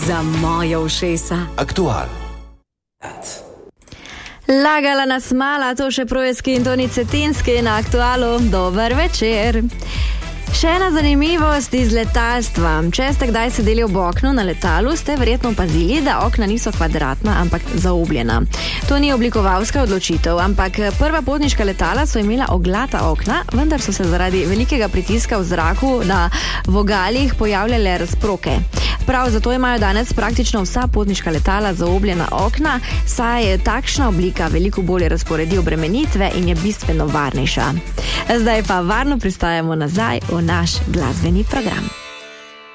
Za moje ušesa. Aktual. Lagala nas mala Toše in Toni Cetinski na Aktualu. Dober večer. Še ena zanimivost iz letalstva. Če ste kdaj sedeli ob oknu na letalu, ste verjetno opazili, da okna niso kvadratna, ampak zaobljena. To ni oblikovalska odločitev, ampak prva potniška letala so imela oglata okna, vendar so se zaradi velikega pritiska v zraku na vogalih pojavljale razproke. Prav zato imajo danes praktično vsa potniška letala zaobljena okna, saj je takšna oblika veliko bolje razporedi obremenitve in je bistveno varnejša. Zdaj pa varno pristajamo nazaj v naš glasbeni program.